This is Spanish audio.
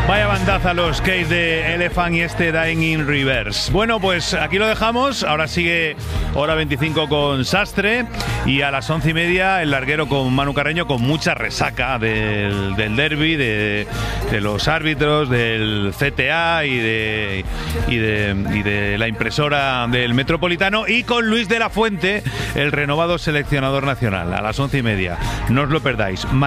Vaya bandaza los Case de Elephant y este Dying in Reverse. Bueno, pues aquí lo dejamos. Ahora sigue hora 25 con Sastre y a las 11:30 el larguero con Manu Carreño, con mucha resaca del derbi, de los árbitros, del CTA y de la impresora del Metropolitano, y con Luis de la Fuente, el renovado seleccionador nacional, a las 11:30. No os lo perdáis.